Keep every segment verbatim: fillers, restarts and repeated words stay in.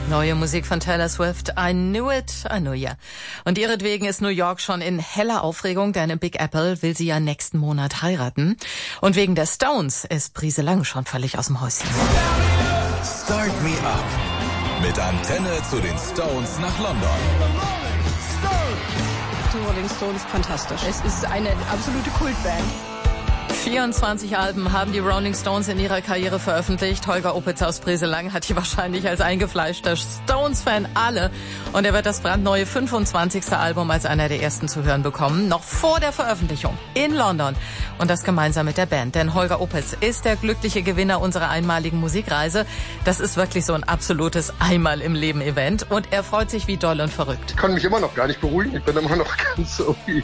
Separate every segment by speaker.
Speaker 1: Neue Musik von Taylor Swift, I Knew It, I Knew Ya. Und ihretwegen ist New York schon in heller Aufregung, denn im Big Apple will sie ja nächsten Monat heiraten. Und wegen der Stones ist Brise Lang schon völlig aus dem Häuschen.
Speaker 2: Start Me Up mit Antenne zu den Stones nach London.
Speaker 3: Die Rolling Stones, fantastisch. Es ist eine absolute Kultband.
Speaker 1: vierundzwanzig Alben haben die Rolling Stones in ihrer Karriere veröffentlicht. Holger Opitz aus Brise Lang hat die wahrscheinlich als eingefleischter Stones-Fan alle. Und er wird das brandneue fünfundzwanzigste Album als einer der ersten zu hören bekommen. Noch vor der Veröffentlichung in London. Und das gemeinsam mit der Band. Denn Holger Opitz ist der glückliche Gewinner unserer einmaligen Musikreise. Das ist wirklich so ein absolutes Einmal-im-Leben-Event. Und er freut sich wie doll und verrückt.
Speaker 4: Ich kann mich immer noch gar nicht beruhigen. Ich bin immer noch ganz so wie...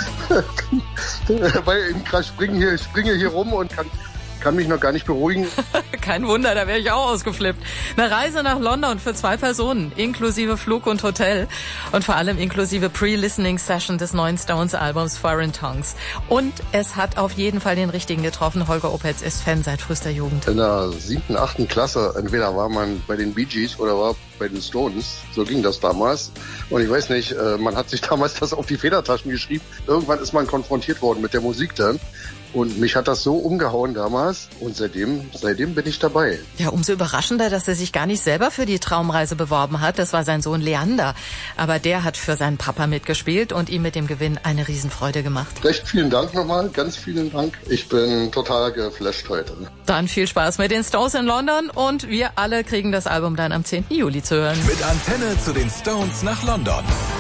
Speaker 4: Weil ich gerade springen hier... Ich springe hier rum und kann, kann mich noch gar nicht beruhigen.
Speaker 1: Kein Wunder, da wäre ich auch ausgeflippt. Eine Reise nach London für zwei Personen, inklusive Flug und Hotel und vor allem inklusive Pre-Listening-Session des neuen Stones-Albums Foreign Tongues. Und es hat auf jeden Fall den richtigen getroffen. Holger Opitz ist Fan seit frühester Jugend.
Speaker 4: In der siebten, achten Klasse, entweder war man bei den Bee Gees oder war bei den Stones. So ging das damals. Und ich weiß nicht, man hat sich damals das auf die Federtaschen geschrieben. Irgendwann ist man konfrontiert worden mit der Musik dann. Und mich hat das so umgehauen damals und seitdem, seitdem bin ich dabei.
Speaker 1: Ja, umso überraschender, dass er sich gar nicht selber für die Traumreise beworben hat. Das war sein Sohn Leander. Aber der hat für seinen Papa mitgespielt und ihm mit dem Gewinn eine Riesenfreude gemacht.
Speaker 4: Recht vielen Dank nochmal, ganz vielen Dank. Ich bin total geflasht heute.
Speaker 1: Dann viel Spaß mit den Stones in London und wir alle kriegen das Album dann am zehnten Juli zu hören.
Speaker 2: Mit Antenne zu den Stones nach London.